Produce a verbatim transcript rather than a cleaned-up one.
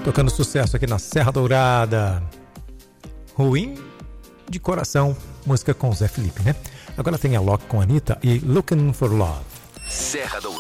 tocando sucesso aqui na Serra Dourada. Ruim de Coração, música com Zé Felipe, né? Agora tem a Loki com Anitta e Looking for Love. Serra Dourada.